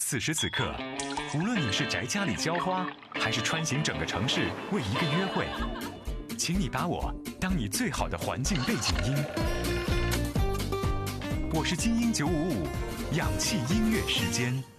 此时此刻，无论你是宅家里浇花，还是穿行整个城市为一个约会，请你把我当你最好的环境背景音。我是精英955，氧气音乐时间。